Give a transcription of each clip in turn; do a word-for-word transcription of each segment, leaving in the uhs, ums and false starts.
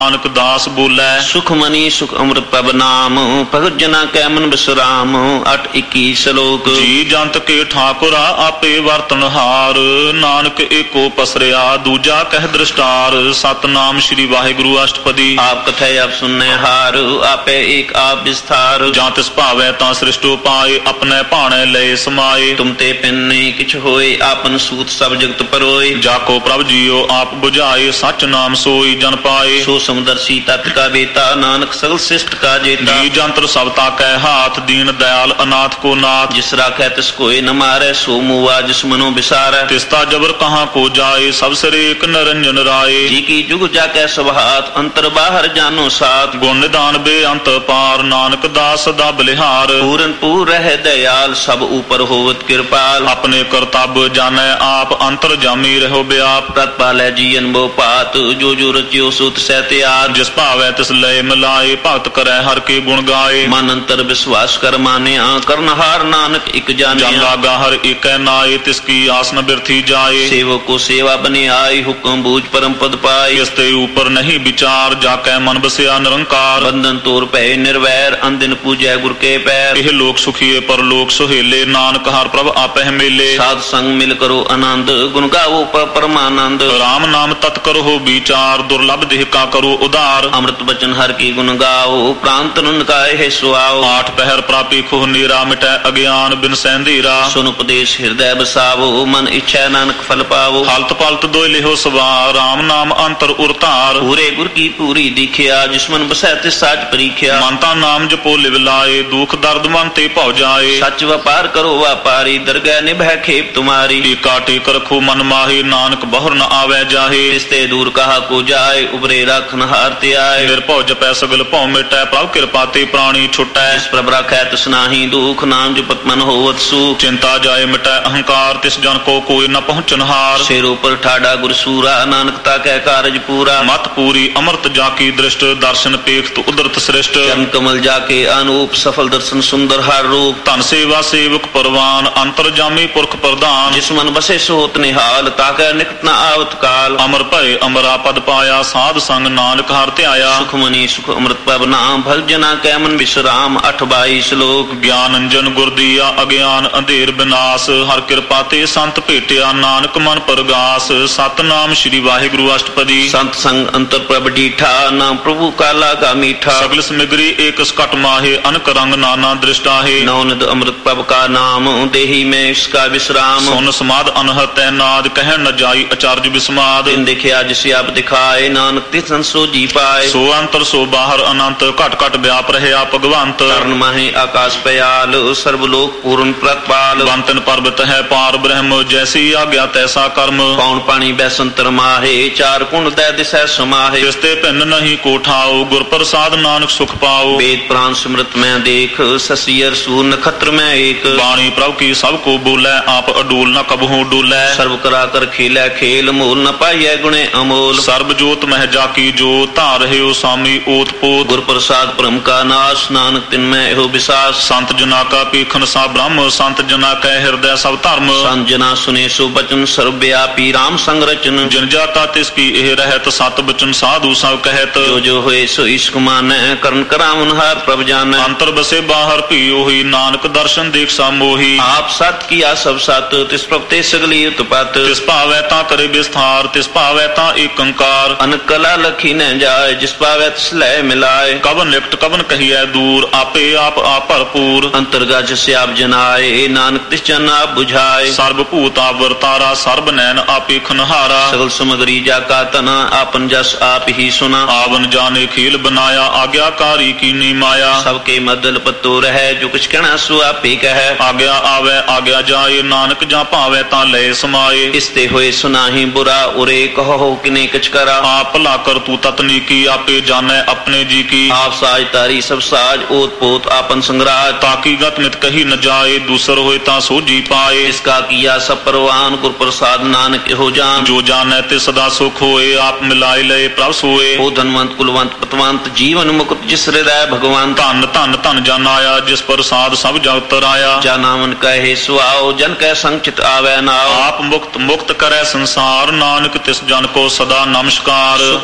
ਨਾਨਕ ਦਾਸ ਬੋਲੇ ਸੁਖ ਮਨੀ ਸੁਖ ਅੰਮ੍ਰਿਤ ਪ੍ਰਭ ਨਾਮ, ਭਗਤ ਜਨਾ ਕੈ ਮਨ ਬਿਸਰਾਮ। ਅਠ ਇੱਕੀ ਸ਼ਲੋਕ। ਜੀ ਜੰਤ ਕੇ ਠਾਕੁਰਾ ਆਪੇ ਵਰਤਨ ਹਾਰ, ਨਾਨਕ ਏਕੋ ਪਸਰਿਆ ਦੂਜਾ ਕਹਿ ਦ੍ਰਿਸ਼ਟਾਰ। ਸਤਨਾਮ ਸ੍ਰੀ ਵਾਹਿਗੁਰੂ ਅਸ਼ਟਪਦੀ। ਆਪ ਕਥੈ ਆਪ ਸੁਨੈ ਹਾਰ, ਆਪੇ ਏਕ ਆਪ ਵਿਸਥਾਰ। ਜਾਂ ਤਿਸ ਭਾਵੈ ਤਾਂ ਸ੍ਰਿਸ਼ਟੋ ਪਾਏ, ਆਪਣੇ ਭਾਣੇ ਲਏ ਸਮਾਏ। ਤੁਮ ਤੇ ਪਿੰਨੇ ਕਿਛ ਹੋਏ, ਆਪਨ ਸੂਤ ਸਭ ਜਗਤ ਪਰੋਏ। ਜਾ ਕੋ ਪ੍ਰਭ ਜੀਓ ਆਪ ਬੁਝਾਏ, ਸੱਚ ਨਾਮ ਸੋਈ ਜਨ ਪਾਏ। ਸੋ ਸਮਦਰਸ਼ੀ ਤਤ ਕਾ ਬੇਤਾ, ਨਾਨਕ ਸਗਲ ਸਿਸ਼ਟ ਕਾ ਜੇਤਾ। ਜੀ ਜੰਤਰ ਸਭ ਤਾ ਕੈ ਹਾਥ, ਦੀਨ ਦਇਆਲ ਅਨਾਥ ਕੋ ਨਾਥ। ਜਿਸ ਰਾਖੈ ਤਿਸ ਕੋਇ ਨ ਮਾਰੈ, ਸੋ ਮੂਆ ਜਿਸ ਮਨੋ ਵਿਸਾਰੈ। ਤਿਸਤਾ ਜਬਰ ਕਹਾਂ ਕੋ ਜਾਏ, ਸਭ ਸਿਰੇ ਏਕ ਨਿਰੰਜਨ ਰਾਏ। ਜੀ ਕੀ ਜੁਗ ਜਾਕੈ ਸਭ ਹਾਥ, ਅੰਤਰ ਬਾਹਰ ਜਾਨੋ ਸਾਥ। ਗੁਣ ਨਿਦਾਨ ਬੇਅੰਤ ਪਾਰ, ਨਾਨਕ ਦਾਸ ਸਦਾ ਬਲਿਹਾਰ। ਪੂਰਨ ਪੂਰ ਰਹਿ ਦਇਆਲ, ਸਭ ਉਪਰ ਹੋਵਤ ਕਿਰਪਾਲ। ਆਪਣੇ ਕਰਤੱਵ ਜਾਣੈ ਆਪ, ਅੰਤਰ ਜਾਮੀ ਰਹੋ ਬਿਆਪ। ਤਤ ਪਾਲੈ ਜੀ ਅਨਭਉ ਪਾਤ, ਜੋ ਜੋ ਰਚਿਓ ਸੋ ਤਿਸੈ ਤਿਆਰ। ਜਿਸ ਭਾਵੈ ਤਿਸ ਲਏ ਮਿਲਾਏ, ਭਗਤ ਕਰੈ ਹਰ ਕੇ ਗੁਣ ਗਾਏ। ਮਨ ਅੰਤਰ ਵਿਸ਼ਵਾਸ ਕਰ ਮਾਨਿਆ, ਕਰਨਹਾਰ ਨਾਨਕ ਇਕ ਜਾਣਿਆ। ਜਨ ਲਾਗਾ ਹਰ ਏਕੈ ਨਾਏ, ਤਿਸ ਕੀ ਆਸ ਨ ਬਿਰਥੀ ਜਾਏ। ਸੇਵਕ ਕੋ ਸੇਵਾ ਬਨਿ ਆਈ, ਹੁਕਮ ਬੂਝ ਪਰਮ ਪਦ ਪਾਏ। ਇਸ ਤੇ ਉਪਰ ਨਹੀਂ ਵਿਚਾਰ, ਜਾ ਕੈ ਮਨ ਬਸਿਆ ਨਿਰੰਕਾਰ। ਬੰਧਨ ਤੋਰ ਭੈ ਨਿਰਵੈਰ, ਅੰਦਿਨ ਪੂਜੈ ਗੁਰ ਕੇ ਪੈਰ। ਇਹ ਲੋਕ ਸੁਖੀਏ ਪਰਲੋਕ ਸੁਹੇਲੇ, ਨਾਨਕ ਹਰ ਪ੍ਰਭ ਆਪਹਿ ਮੇਲੇ। ਸਾਧ ਸੰਗ ਮਿਲ ਕਰੋ ਆਨੰਦ, ਗੁਣ ਗਾਵੋ ਪਰਮਾਨੰਦ। ਰਾਮ ਨਾਮ ਤਤ ਕਰੋ ਵਿਚਾਰ, ਦੁਰਲਭ ਦੇਹ ਕਾ ਕਰੋ ਉਧਾਰ। ਅੰਮ੍ਰਿਤ ਬਚਨ ਹਰ ਕੀ ਗੁਣ ਗਾਓ, ਪ੍ਰਾਂਤ ਨੰਦ ਕਾ ਇਹ ਸੁਆਓ। ਆਠ ਪਹਿਰ ਪ੍ਰਾਪੀ ਖੋਹ ਨੀਰਾ, ਮਿਟੈ ਅਗਿਆਨ ਬਿਨ ਸੈਂਧੀਰਾ। ਸੁਨ ਉਪਦੇਸ਼ ਹਿਰਦੈ ਬਸਾਵੋ, ਮਨ ਇੱਛੈ ਨਾਨਕ ਫਲ ਪਾਵੋ। ਹਲਤ ਪਲਤ ਦੋਇ ਲਿਹੋ ਸਵਾਰ, ਰਾਮ ਨਾਮ ਅੰਤਰ ਉਰਤਾਰ। ਪੂਰੇ ਗੁਰ ਕੀ ਪੂਰੀ ਦੀਖਿਆ, ਜਿਸ ਮਨ ਬਸੈ ਤਿਸ ਸਾਚ ਪਰੀਖਿਆ। ਮਨ ਤਾਂ ਨਾਮ ਜਪੋ ਲਿਵ ਲਾਏ, ਦੁਖ ਦਰਦ ਮਨ ਤੇ ਭਉ ਜਾਏ। ਸੱਚ ਵਪਾਰ ਕਰੋ ਵਾਪਾਰੀ, ਦਰਗਹਿ ਨਿਭੈ ਖੇਪ ਤੁਮਾਰੀ। ਟੀਕਾ ਟੇਕ ਰਖੋ ਮਨ ਮਾਹੀ, ਨਾਨਕ ਬਹੁਰ ਨ ਆਵੈ ਜਾਹੇ। ਤਿਸ ਤੇ ਦੂਰ ਕਹਾ ਕੋ ਜਾਏ, ਉਬਰੇ ਰਾਖਨ ਹਾਰ ਤੇ ਆਏ। ਨਿਰਭਉ ਜਪੈ ਸਗਲ ਭਉ ਮਿਟੈ, ਪ੍ਰਭ ਕਿਰਪਾ ਤੇ ਪ੍ਰਾਣੀ ਛੁਟੈ। ਜਿਸ ਪ੍ਰਭ ਰਾਖੈ ਤਿਸ ਨਾਹੀ ਦੁਖ, ਨਾਮ ਜਪਤ ਮਨ ਹੋਵਤ ਸੁਖ। ਚਿੰਤਾ ਜਾਏ ਮਿਟੈ ਅਹੰਕਾਰ, ਤਿਸ ਜਨ ਕੋ ਕੋਈ ਨ ਪਹੁੰਚਨਹਾਰ। ਸਿਰ ਉਪਰ ਠਾਡਾ ਗੁਰ ਸੂਰਾ, ਨਾਨਕ ਤਾ ਕੈ ਕਾਰਜ ਪੂਰਾ। ਮਤ ਪੂਰੀ ਅੰਮ੍ਰਿਤ ਜਾ ਕੀ ਦ੍ਰਿਸ਼ਟ, ਦਰਸ਼ਨ ਪੇਖਤ ਉਦਰਤ ਸ੍ਰਿਸ਼ਟ। ਚਰਨ ਕਮਲ ਜਾ ਕੇ ਅਨੂਪ, ਸਫਲ ਦਰਸ਼ਨ ਸੁੰਦਰ ਹਰ ਰੂਪ। ਧਨ ਸੇਵਾ ਸੇਵਕ ਪਰਵਾਨ, ਅੰਤਰ ਜਾਮੀ ਪੁਰਖ ਪ੍ਰਧਾਨ। ਜਿਸ ਮਨ ਬਸੇ ਸੋਤ ਨਿਹਾਲ, ਤਾ ਕੈ ਨਿਕਟ ਨ ਆਵਤ ਕਾਲ। ਅਮਰ ਭਏ ਅਮਰਾ ਪਦ ਪਾਇਆ, ਸਾਧ ਸੰਗ ਨਾਨਕ ਹਰਿ ਧਿਆਇਆ। ਸੁਖ ਮਨੀ ਸੁਖ ਅੰਮ੍ਰਿਤ ਪ੍ਰਭ ਨਾਮ, ਭਲ ਜਨਾ ਕੈ ਮਨ ਬਿਸਰਾਮ। ਅਠ ਬਾਈ ਸ਼ਲੋਕ। ਗਿਆਨ ਅੰਜਨ ਗੁਰ ਦੀਆ, ਅਗਿਆਨ ਅੰਧੇਰ ਬਿਨਾਸ਼। ਹਰ ਕਿਰਪਾ ਤੇ ਸੰਤ ਭੇਟਿਆ, ਨਾਨਕ ਮਨ ਪਰਗਾਸ। ਸਤਨਾਮ ਸ੍ਰੀ ਵਾਹਿਗੁਰੂ ਅਸ਼ਟਪਦੀ। ਸੰਤ ਸੰਗ ਅੰਤਰ ਪ੍ਰਭ ਡੀਠਾ, ਨਾਮ ਪ੍ਰਭੂ ਕਾ ਲਾਗਾ ਮੀਠਾ। ਸਗਲ ਸਮਿਗਰੀ ਏਕ ਸਕਟ ਮਾਹੇ, ਅਨਕ ਰੰਗ ਨਾਨਾ ਦ੍ਰਿਸ਼ਟਾਹੇ। ਨੌਨਿਦ ਅੰਮ੍ਰਿਤ ਪ੍ਰਭ ਕਾ ਨਾਮ, ਦੇਹੀ ਮੈਂ ਇਸਕਾ ਵਿਸਰਾਮ। ਸੁਨ ਸਮਾਦ ਅਨਹਤੈ ਨਾਦ, ਕਹਿਣ ਨ ਜਾਈ ਅਚਰਜ ਵਿਸਮਾਦ। ਤਿਨ ਦਿਖਿਆ ਜਿਸ ਆਪ ਦਿਖਾਏ, ਨਾਨਕ ਤਿਸ ਸੰਸੋ ਜੀ ਪਾਏ। ਸੋ ਅੰਤਰ ਸੋ ਬਾਹਰ ਅਨੰਤ, ਘਟ ਘਟ ਵਿਆਪ ਰਹਿਆ ਭਗਵੰਤ। ਕਰਨ ਮਾਹੇ ਆਕਾਸ਼ ਪਿਆਲ, ਸਰਬ ਲੋਕ ਪੂਰਨ ਪ੍ਰਤਪਾਲ। ਬੰਤਨ ਪਰਬਤ ਹੈ ਪਾਰ ਬ੍ਰਹਮ, ਜੈਸੀ ਆਗਿਆ ਤੈਸਾ ਕਰਮ। ਕੌਣ ਪਾਣੀ ਬੈਸੰਤਰ ਮਾਹੇ, ਚਾਰ ਕੁੰਡ ਦੈ ਦਿਸੈ ਸਮਾਹੇ। ਤਿਸ ਤੇ ਭਿੰਨ ਨਹੀਂ ਕੋ ਠਾਓ, ਗੁਰ ਪ੍ਰਸਾਦ ਨਾਨਕ ਸੁਖ ਪਾਓ। ਵੇਦ ਪ੍ਰਾਨ ਸਿਮਰਤ ਮੈਂ ਦੇਖ, ਸਸੀਅਰ ਸੂਰ ਨਖਤਰ ਮੈਂ ਏਕ। ਬਾਣੀ ਪ੍ਰਭ ਕੀ ਸਭ ਕੋ ਬੋਲੇ, ਆਪ ਅਡੂਲ ਨ ਕਬਹੂ ਡੋਲੇ। ਸਰਬ ਕਰਾ ਕਰ ਖੇਲੇ ਖੇਲ, ਮੋਲ ਨ ਪਾਈਐ ਗੁਣੇ ਅਮੋਲ। ਸਰਬ ਜੋਤ ਮਹਿ ਜਾ ਕੀ ਜੋ, ਧਾਰ ਰਹਿਓ ਸਾਮੀ ਓਤ ਪੋਤ। ਗੁਰ ਪ੍ਰਸਾਦ ਭ੍ਰਮ ਕਾ ਨਾਸ਼, ਨਾਨਕ ਤਿਨ ਮੈਂ ਇਹੋ ਵਿਸਾਸ। ਸੰਤ ਜਨਾ ਕਾ ਪੀਖਨ ਸਾ ਬ੍ਰਹਮ, ਸੰਤ ਜਨਾ ਕੈ ਹਿਰਦੈ ਸਭ ਧਰਮ। ਸੰਤ ਜਨਾ ਸੁਨੇ ਸੋ ਬਚਨ, ਸਰਬ ਵਿਆਪੀ ਰਾਮ ਸੰਗ ਰਚਨ। ਜਿਨ ਜਾਤਾ ਤਿਸ ਕੀ ਇਹ ਰਹਿਤ, ਸਤ ਬਚਨ ਸਾਧੂ ਸਭ ਕਹਿਤ। ਜੋ ਜੋ ਹੋਏ ਸੋ ਇਸ਼ਕ ਮਾਨੈ, ਕਰਨ ਕਰਾਵਨ ਹਾਰ ਪ੍ਰਭ ਜਾਨੈ। ਅੰਤਰ ਬਸੇ ਬਾਹਰ ਭੀ ਉਹੀ, ਨਾਨਕ ਦਰਸ਼ਨ ਦੇਖ ਸਾ ਮੋਹੀ। ਆਪ ਸਤ ਕੀਆ ਸਭ ਸਤ, ਤਿਸ ਪ੍ਰਭ ਤੇ ਸਗਲੀ ਉਤਪਤ। ਤਿਸ ਭਾਵੈ ਤਾਂ ਕਰੇ ਵਿਸਥਾਰ, ਤਿਸ ਭਾਵੈ ਤਾਂ ਏਕੰਕਾਰ। ਅਨਕ ਕਲਾ ਲਖੀ ਨ ਜਾਏ, ਜਿਸ ਪਾਵੈ ਤਿਸ ਲੈ ਮਿਲਾਏ। ਕਵਨ ਨਿਕਟ ਕਵਨ ਕਹੀਐ ਦੂਰ, ਆਪੇ ਆਪ ਆਪ ਭਰਪੂਰ। ਅੰਤਰਗਾ ਜਿਸ ਆਪ ਜਨਾਏ, ਨਾਨਕ ਤਿਸ ਜਨ ਆਪ ਬੁਝਾਏ। ਸਰਬ ਭੂਤ ਆਵਰਤਾਰਾ, ਸਰਬ ਨੈਣ ਆਪੇ ਖਨਹਾਰਾ। ਸਗਲ ਸਮਗਰੀ ਜਾ ਕਾ ਤਨਾ, ਆਪਨ ਜਸ ਆਪ ਹੀ ਸੁਨਾ। ਆਵਨ ਜਾਣੇ ਖੇਲ ਬਨਾਇਆ, ਆਗਿਆਕਾਰੀ ਕੀਨੀ ਮਾਇਆ। ਸਭ ਕੇ ਮਦਲ ਪਤੋ ਰਹਿ, ਜੋ ਕੁਛ ਕਹਿਣਾ ਸੋ ਆਪੇ ਕਹੈ। ਆਗਿਆ ਆਵੈ ਆਗਿਆ ਜਾਏ, ਨਾਨਕ ਜਾਂ ਭਾਵੈ ਤਾਂ ਲਏ ਸਮਾਏ। ਇਸ ਤੇ ਹੋਏ ਸੁਨਾਹੀ ਬੁਰਾ, ਉਰੇ ਕਹੋ ਕਿਨੇ ਕਿਛ ਕਰਾ। ਆਪ ਭਲਾ ਕਰ ਤੂੰ ਤਤਨੀ ਕੀ, ਆਪੇ ਜਾਣੈ ਆਪਣੇ ਜੀ ਕੀ। ਆਪ ਸਾਜ ਤਾਰੀ ਸਭ ਸਾਜ, ਓਤ ਪੋਤ ਆਪਨ ਸੰਗਰਾਜ। ਤਾਕੀ ਗਤ ਮਿਤ ਕਹੀ ਨ ਜਾਏ, ਦੂਸਰ ਹੋਏ ਤਾਂ ਸੋਝੀ ਪਾਏ। ਇਸਕਾ ਕੀਆ ਸਭ ਪਰਵਾਨ, ਗੁਰ ਪ੍ਰਸਾਦ ਨਾਨਕ ਇਹੋ ਜਾਨ। ਜੋ ਜਾਣੈ ਤੇ ਸਦਾ ਸੁਖ ਹੋਏ, ਆਪ ਮਿਲਾਏ ਲਏ ਪ੍ਰਭ ਸੋਏ। ਉਹ ਧਨਵੰਤ ਕੁਲਵੰਤ ਪਤਵੰਤ, ਜੀਵਨ ਮੁਕਤ ਜਿਸ ਹਿਰਦੈ ਭਗਵਾਨ। ਧਨ ਧਨ ਧਨ ਜਨ ਆਇਆ, ਜਿਸ ਪ੍ਰਸਾਦ ਸਭ ਜਗਤ ਰਾਇਆ। ਜਾ ਨਾਮਨ ਕਹੇ ਸੁਆਓ, ਜਨ ਕੈ ਸੰਚਿਤ ਆਵੈ ਨਾਉ। ਆਪ ਮੁਕਤ ਮੁਕਤ ਕਰੈ ਸੰਸਾਰ, ਨਾਨਕ ਤਿਸ ਜਨ ਕੋ ਸਦਾ ਨਮਸਕਾਰ। ਸੁਖ ਮਨੀ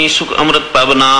ਸੁਖ ਅੰਮ੍ਰਿਤ ਪਵ ਨਾਮ